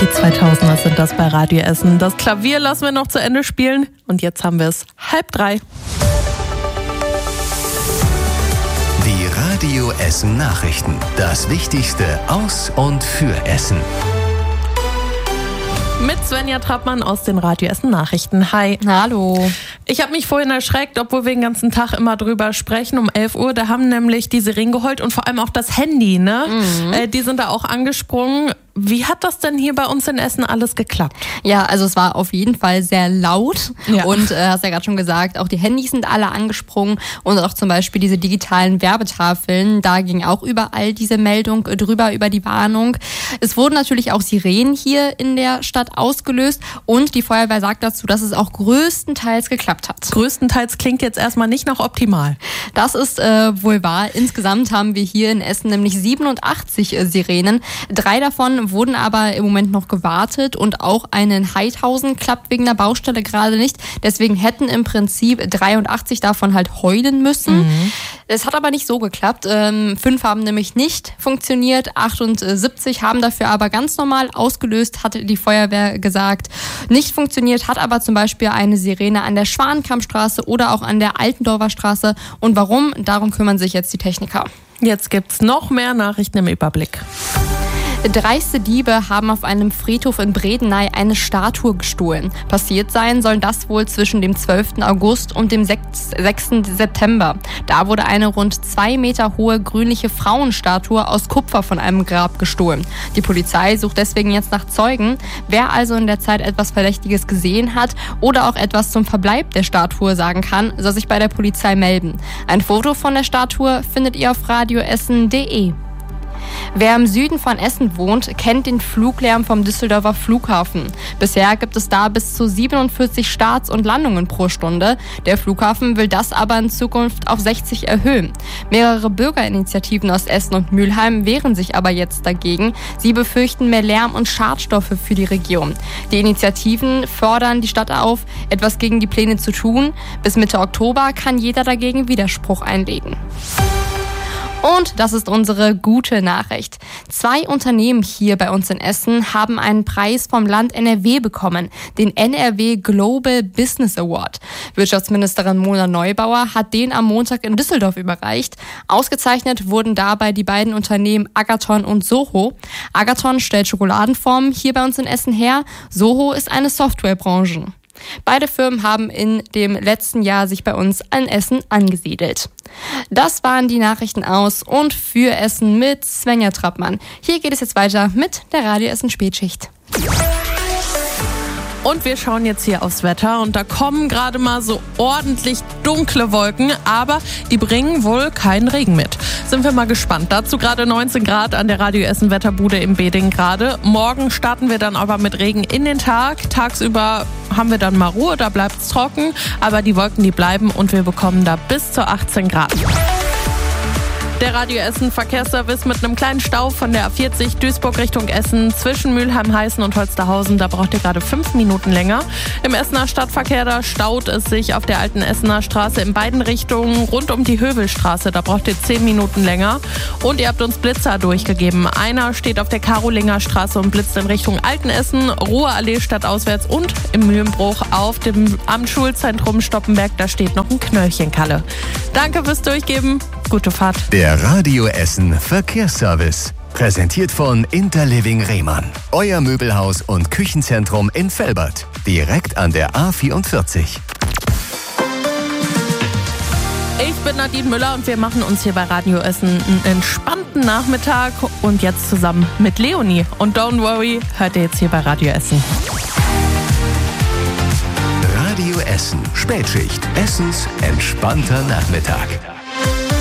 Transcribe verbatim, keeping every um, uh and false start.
Die zweitausender sind das bei Radio Essen. Das Klavier lassen wir noch zu Ende spielen und jetzt haben wir es halb drei. Die Radio Essen Nachrichten. Das Wichtigste aus und für Essen. Mit Svenja Trappmann aus den Radio Essen Nachrichten. Hi. Hallo. Ich habe mich vorhin erschreckt, obwohl wir den ganzen Tag immer drüber sprechen. Um elf Uhr, da haben nämlich die Sirenen geheult und vor allem auch das Handy, ne? Mhm. Äh, die sind da auch angesprungen. Wie hat das denn hier bei uns in Essen alles geklappt? Ja, also es war auf jeden Fall sehr laut ja. und äh, hast ja gerade schon gesagt, auch die Handys sind alle angesprungen und auch zum Beispiel diese digitalen Werbetafeln, da ging auch überall diese Meldung drüber, über die Warnung. Es wurden natürlich auch Sirenen hier in der Stadt ausgelöst und die Feuerwehr sagt dazu, dass es auch größtenteils geklappt hat. Größtenteils klingt jetzt erstmal nicht noch optimal. Das ist äh, wohl wahr. Insgesamt haben wir hier in Essen nämlich siebenundachtzig äh, Sirenen. Drei davon wurden aber im Moment noch gewartet und auch eine in Heidhausen klappt wegen der Baustelle gerade nicht. Deswegen hätten im Prinzip dreiundachtzig davon halt heulen müssen. Mhm. Es hat aber nicht so geklappt. Ähm, fünf haben nämlich nicht funktioniert. achtundsiebzig haben dafür aber ganz normal ausgelöst, hat die Feuerwehr gesagt. Nicht funktioniert hat aber zum Beispiel eine Sirene an der Schwanenkammstraße oder auch an der Altendorfer Straße. Und warum? Darum kümmern sich jetzt die Techniker. Jetzt gibt's noch mehr Nachrichten im Überblick. Dreiste Diebe haben auf einem Friedhof in Bredeney eine Statue gestohlen. Passiert sein soll das wohl zwischen dem zwölften August und dem sechsten September. Da wurde eine rund zwei Meter hohe grünliche Frauenstatue aus Kupfer von einem Grab gestohlen. Die Polizei sucht deswegen jetzt nach Zeugen. Wer also in der Zeit etwas Verdächtiges gesehen hat oder auch etwas zum Verbleib der Statue sagen kann, soll sich bei der Polizei melden. Ein Foto von der Statue findet ihr auf radioessen punkt de. Wer im Süden von Essen wohnt, kennt den Fluglärm vom Düsseldorfer Flughafen. Bisher gibt es da bis zu siebenundvierzig Starts und Landungen pro Stunde. Der Flughafen will das aber in Zukunft auf sechzig erhöhen. Mehrere Bürgerinitiativen aus Essen und Mülheim wehren sich aber jetzt dagegen. Sie befürchten mehr Lärm und Schadstoffe für die Region. Die Initiativen fordern die Stadt auf, etwas gegen die Pläne zu tun. Bis Mitte Oktober kann jeder dagegen Widerspruch einlegen. Und das ist unsere gute Nachricht. Zwei Unternehmen hier bei uns in Essen haben einen Preis vom Land N R W bekommen, den N R W Global Business Award. Wirtschaftsministerin Mona Neubauer hat den am Montag in Düsseldorf überreicht. Ausgezeichnet wurden dabei die beiden Unternehmen Agathon und Soho. Agathon stellt Schokoladenformen hier bei uns in Essen her. Soho ist eine Softwarebranche. Beide Firmen haben in dem letzten Jahr sich bei uns in Essen angesiedelt. Das waren die Nachrichten aus und für Essen mit Svenja Trappmann. Hier geht es jetzt weiter mit der Radio Essen Spätschicht. Und wir schauen jetzt hier aufs Wetter und da kommen gerade mal so ordentlich dunkle Wolken, aber die bringen wohl keinen Regen mit. Sind wir mal gespannt. Dazu gerade neunzehn Grad an der Radio Essen Wetterbude im Beding gerade. Morgen starten wir dann aber mit Regen in den Tag. Tagsüber haben wir dann mal Ruhe, da bleibt es trocken, aber die Wolken, die bleiben und wir bekommen da bis zu achtzehn Grad. Der Radio Essen Verkehrsservice mit einem kleinen Stau von der A vierzig Duisburg Richtung Essen zwischen Mülheim, Heißen und Holsterhausen. Da braucht ihr gerade fünf Minuten länger. Im Essener Stadtverkehr, da staut es sich auf der alten Essener Straße in beiden Richtungen rund um die Hövelstraße. Da braucht ihr zehn Minuten länger. Und ihr habt uns Blitzer durchgegeben. Einer steht auf der Karolinger Straße und blitzt in Richtung Altenessen, Ruhrallee stadtauswärts und im Mühlenbruch auf dem am Schulzentrum Stoppenberg. Da steht noch ein Knöllchenkalle. Danke fürs Durchgeben. Gute Fahrt. Der Radio Essen Verkehrsservice. Präsentiert von Interliving Rehmann. Euer Möbelhaus und Küchenzentrum in Velbert. Direkt an der A vierundvierzig. Ich bin Nadine Müller und wir machen uns hier bei Radio Essen einen entspannten Nachmittag. Und jetzt zusammen mit Leonie. Und Don't Worry, hört ihr jetzt hier bei Radio Essen. Radio Essen. Spätschicht. Essens entspannter Nachmittag.